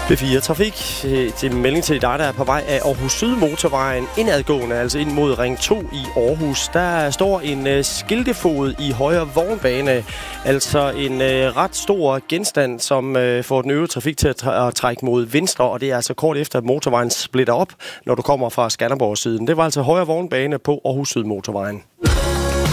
P4 Trafik til melding til dig, der er på vej af Aarhus Syd motorvejen indadgående, altså ind mod Ring 2 i Aarhus. Der står en skiltefod i højre vognbane, altså en ret stor genstand, som får den øvrige trafik til at trække mod venstre, og det er altså kort efter, at motorvejen splitter op, når du kommer fra Skanderborg-siden. Det var altså højre vognbane på Aarhus Syd motorvejen.